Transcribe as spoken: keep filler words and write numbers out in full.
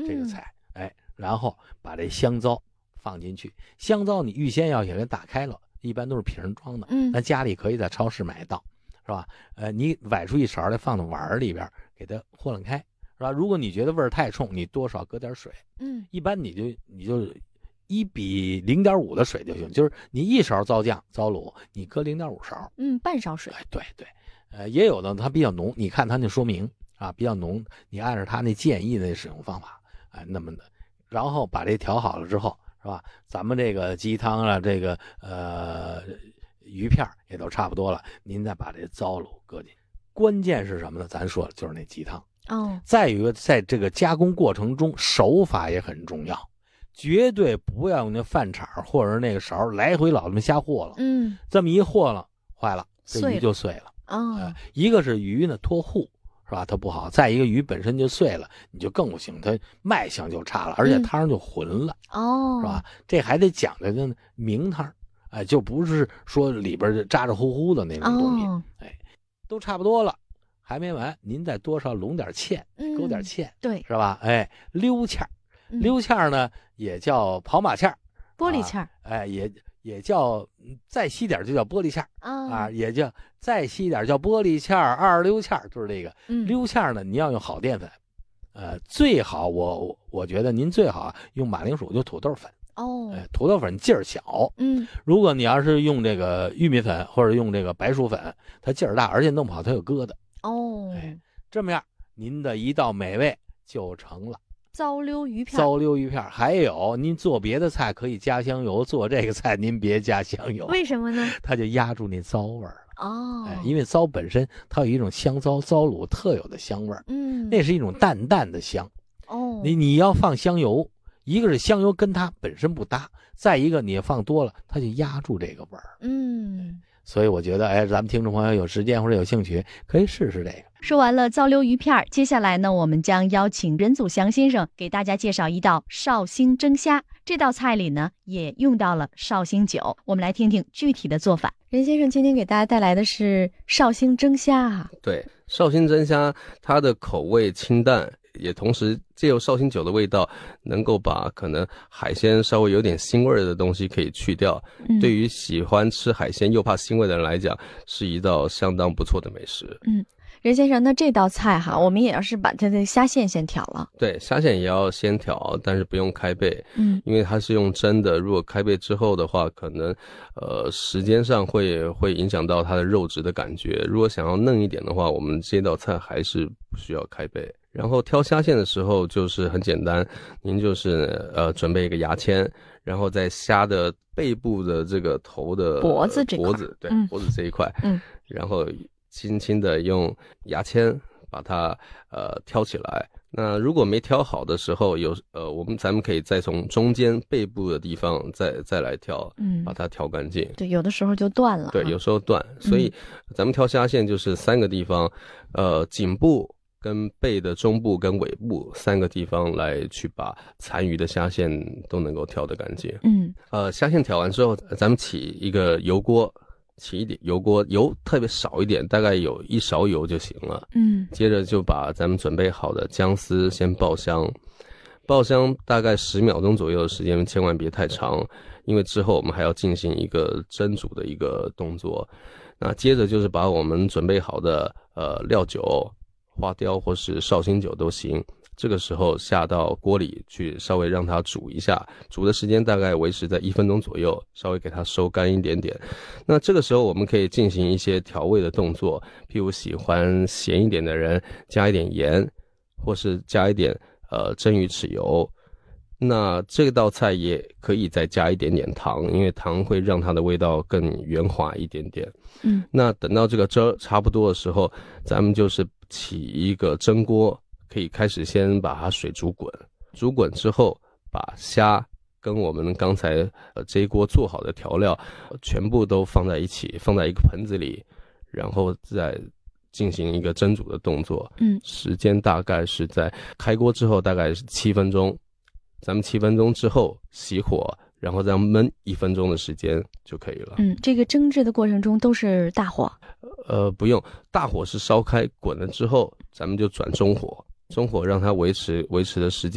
这个菜，哎，然后把这香糟放进去。香糟你预先要给它打开了，一般都是瓶装的， 嗯， 那家里可以在超市买到，是吧？呃，你崴出一勺来，放到碗里边，给它和冷开，是吧？如果你觉得味儿太冲，你多少搁点水， 嗯， 一般你就你就一比零点五的水就行，就是你一勺糟酱糟卤，你搁零点五勺， 嗯，半勺水， 哎，对对，呃，也有的它比较浓，你看它那说明啊，比较浓，你按照它那建议的使用方法，哎，那么的，然后把这调好了之后，是吧？咱们这个鸡汤啊，这个呃鱼片也都差不多了，您再把这糟卤搁进。关键是什么呢？咱说了，就是那鸡汤。 哦， 再一个，在这个加工过程中，手法也很重要，绝对不要用那饭铲或者是那个勺来回老这么瞎和了。 嗯， 这么一和了，坏了，这鱼就碎了。 哦、 呃，一个是鱼呢脱糊，是吧？它不好；再一个鱼本身就碎了，你就更不行，它卖相就差了，而且汤就浑了， 嗯、哦， 是吧？这还得讲究的明汤，哎，就不是说里边咋咋呼呼的那种东西， 哦、 哎，都差不多了。还没完，您再多少拢点芡，勾点芡， 嗯、对， 是吧？哎，溜芡，溜芡呢也叫跑马芡， 玻璃芡， 啊、哎，也也叫再稀点就叫玻璃芡啊，啊，也叫再稀点叫玻璃芡、二溜芡，就是这个。 嗯、 溜芡呢，你要用好淀粉，呃，最好我我觉得您最好用马铃薯就土豆粉。 哦， 哎，土豆粉劲儿小， 嗯， 如果你要是用这个玉米粉或者用这个白薯粉，它劲儿大，而且弄不好它有疙瘩。 哦， 哎，这么样，您的一道美味就成了。 糟溜鱼片， 糟溜鱼片，还有您做别的菜可以加香油，做这个菜您别加香油。 为什么呢？ 它就压住那糟味儿了。 哦， 哎，因为糟本身它有一种香糟糟卤特有的香味儿， 嗯， 那是一种淡淡的香。 哦， 你你要放香油，一个是香油跟它本身不搭，再一个你放多了，它就压住这个味儿。 嗯。 所以我觉得，哎，咱们听众朋友有时间或者有兴趣，可以试试这个。 说完了糟溜鱼片，接下来呢，我们将邀请任祖祥先生给大家介绍一道绍兴蒸虾。这道菜里呢，也用到了绍兴酒。我们来听听具体的做法。任先生今天给大家带来的是绍兴蒸虾啊。 对，绍兴蒸虾，它的口味清淡，也同时借由绍兴酒的味道，能够把可能海鲜稍微有点腥味的东西可以去掉。嗯、对于喜欢吃海鲜又怕腥味的人来讲，是一道相当不错的美食。 嗯，任先生，那这道菜哈，我们也要是把它的虾线先调了。 对，虾线也要先调，但是不用开背。 嗯， 因为它是用蒸的，如果开背之后的话，可能呃时间上会会影响到它的肉质的感觉。如果想要嫩一点的话，我们这道菜还是不需要开背。然后挑虾线的时候就是很简单，您就是呃准备一个牙签，然后在虾的背部的这个头的脖子这块， 脖子对、 嗯、 脖子这一块， 嗯， 然后轻轻的用牙签把它呃挑起来。那如果没挑好的时候，有呃我们咱们可以再从中间背部的地方再再来挑， 嗯， 把它挑干净。 对，有的时候就断了。 对，有时候断，所以咱们挑虾线就是三个地方，呃颈部跟背的中部跟尾部三个地方来去把残余的虾线都能够挑得干净。 嗯， 呃，虾线挑完之后，咱们起一个油锅，起一点油锅，油特别少一点，大概有一勺油就行了。 嗯， 接着就把咱们准备好的姜丝先爆香，爆香大概十秒钟左右的时间，千万别太长，因为之后我们还要进行一个蒸煮的一个动作。那接着就是把我们准备好的呃料酒。花雕或是绍兴酒都行，这个时候下到锅里去稍微让它煮一下，煮的时间大概维持在一分钟左右，稍微给它收干一点点。那这个时候我们可以进行一些调味的动作，譬如喜欢咸一点的人加一点盐，或是加一点呃蒸鱼豉油。那这道菜也可以再加一点点糖，因为糖会让它的味道更圆滑一点点。 嗯， 那等到这个汁儿差不多的时候，咱们就是起一个蒸锅，可以开始先把它水煮滚，煮滚之后把虾跟我们刚才呃这一锅做好的调料全部都放在一起，放在一个盆子里，然后再进行一个蒸煮的动作。 嗯， 时间大概是在开锅之后大概是七分钟，咱们七分钟之后熄火，然后再焖一分钟的时间就可以了。 嗯，这个蒸制的过程中都是大火？ 呃，不用，大火是烧开滚了之后，咱们就转中火，中火让它维持维持的时间。